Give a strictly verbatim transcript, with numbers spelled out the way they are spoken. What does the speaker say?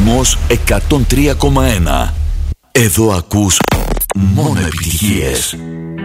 Ρυθμός εκατόν τρία κόμμα ένα. Εδώ ακούς μόνο επιτυχίες.